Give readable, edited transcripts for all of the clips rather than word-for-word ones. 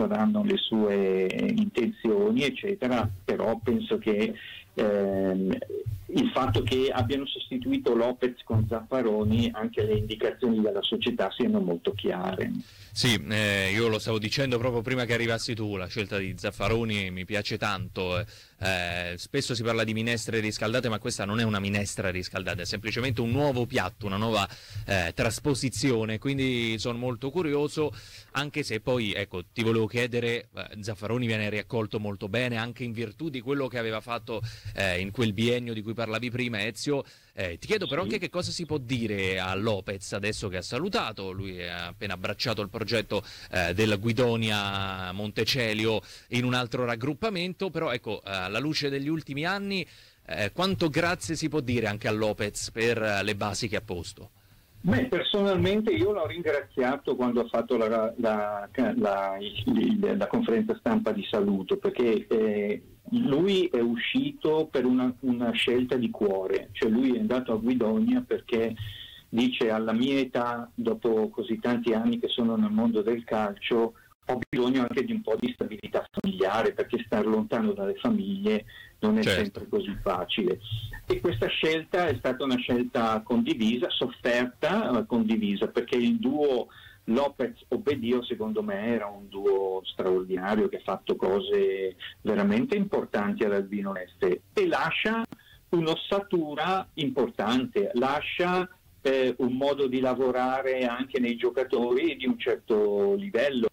saranno le sue intenzioni, eccetera, però penso che il fatto che abbiano sostituito Lopez con Zaffaroni, anche le indicazioni della società siano molto chiare. Sì, io lo stavo dicendo proprio prima che arrivassi tu, la scelta di Zaffaroni mi piace tanto. Spesso si parla di minestre riscaldate, ma questa non è una minestra riscaldata, è semplicemente un nuovo piatto, una nuova trasposizione, quindi sono molto curioso, anche se poi, ecco, ti volevo chiedere, Zaffaroni viene riaccolto molto bene, anche in virtù di quello che aveva fatto in quel biennio di cui parlavi prima, Ezio. Ti chiedo però anche che cosa si può dire a Lopez adesso che ha salutato, lui ha appena abbracciato il progetto della Guidonia Montecelio in un altro raggruppamento, però ecco, alla luce degli ultimi anni, quanto grazie si può dire anche a Lopez per le basi che ha posto? Beh, personalmente io l'ho ringraziato quando ha fatto la conferenza stampa di saluto, perché lui è uscito per una scelta di cuore, cioè lui è andato a Guidonia perché dice: alla mia età, dopo così tanti anni che sono nel mondo del calcio, ho bisogno anche di un po' di stabilità familiare, perché star lontano dalle famiglie non è sempre così facile. E questa scelta è stata una scelta condivisa, sofferta, ma condivisa, perché il duo Lopez-Obedio secondo me era un duo straordinario che ha fatto cose veramente importanti all'Albinoleffe e lascia un'ossatura importante, lascia un modo di lavorare anche nei giocatori di un certo livello.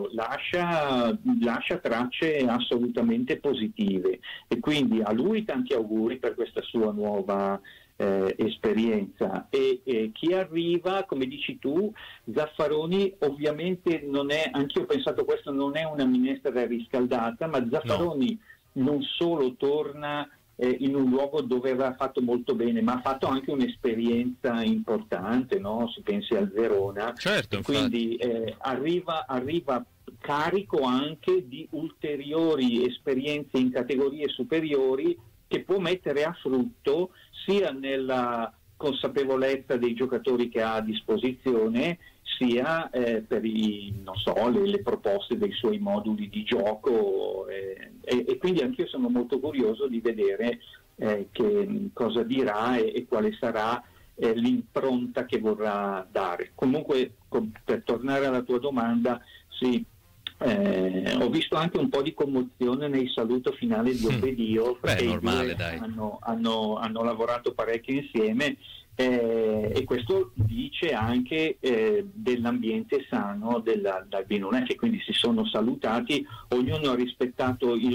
Lascia tracce assolutamente positive e quindi a lui tanti auguri per questa sua nuova esperienza e chi arriva, come dici tu, Zaffaroni ovviamente non è, anch'io ho pensato questo, non è una minestra riscaldata, ma Zaffaroni non solo torna in un luogo dove aveva fatto molto bene, ma ha fatto anche un'esperienza importante, no? Si pensi al Verona, certo, quindi arriva carico anche di ulteriori esperienze in categorie superiori che può mettere a frutto sia nella consapevolezza dei giocatori che ha a disposizione, sia per le proposte dei suoi moduli di gioco e quindi anch'io sono molto curioso di vedere che cosa dirà e quale sarà l'impronta che vorrà dare. Comunque, per tornare alla tua domanda, sì, ho visto anche un po' di commozione nel saluto finale di Obedio, perché normale, hanno lavorato parecchio insieme e questo dice anche dell'ambiente sano dell'Albinoleffe, quindi si sono salutati, ognuno ha rispettato il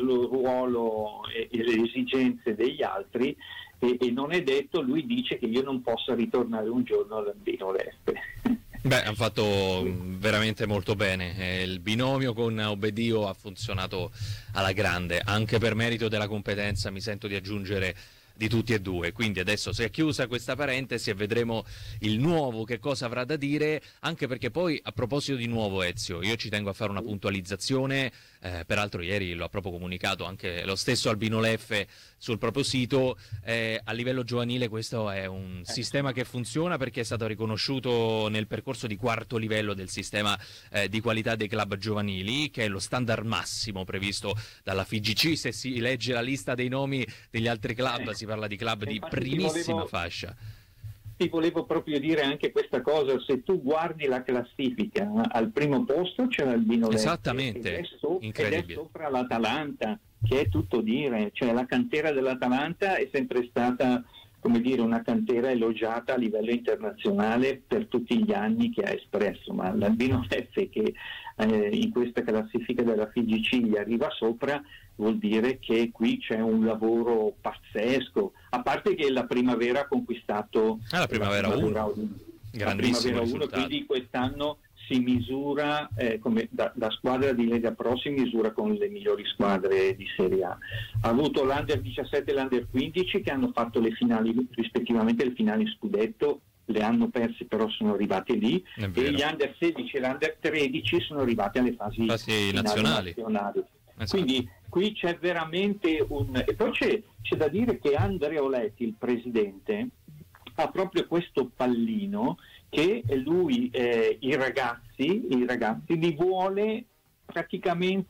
ruolo e le esigenze degli altri e non è detto, lui dice, che io non possa ritornare un giorno all'Albinoleffe. Beh, hanno fatto veramente molto bene, il binomio con Obedio ha funzionato alla grande, anche per merito della competenza, mi sento di aggiungere, di tutti e due. Quindi adesso si è chiusa questa parentesi e vedremo il nuovo che cosa avrà da dire, anche perché poi, a proposito di nuovo, Ezio, io ci tengo a fare una puntualizzazione, peraltro ieri lo ha proprio comunicato anche lo stesso Albinoleffe sul proprio sito, a livello giovanile questo è un sistema che funziona perché è stato riconosciuto nel percorso di quarto livello del sistema di qualità dei club giovanili, che è lo standard massimo previsto dalla FIGC. Se si legge la lista dei nomi degli altri club, si parla di club di primissima fascia. Ti volevo proprio dire anche questa cosa: se tu guardi la classifica, al primo posto c'è l'Albinoleffe, esattamente, ed è sopra l'Atalanta, che è tutto dire, cioè la cantera dell'Atalanta è sempre stata, come dire, una cantera elogiata a livello internazionale per tutti gli anni che ha espresso, ma l'Albinoleffe che in questa classifica della FIGC gli arriva sopra, vuol dire che qui c'è un lavoro pazzesco, a parte che la Primavera ha conquistato la Primavera 1, grandissimo risultato. Quindi quest'anno si misura come da squadra di Lega Pro, si misura con le migliori squadre di Serie A. Ha avuto l'Under 17 e l'Under 15 che hanno fatto le finali, rispettivamente le finali scudetto, le hanno perse però sono arrivati lì, e gli Under 16 e l'Under 13 sono arrivati alle fasi nazionali. Esatto. Quindi qui c'è veramente e poi c'è da dire che Andreoletti, il presidente, ha proprio questo pallino che lui i ragazzi li vuole praticamente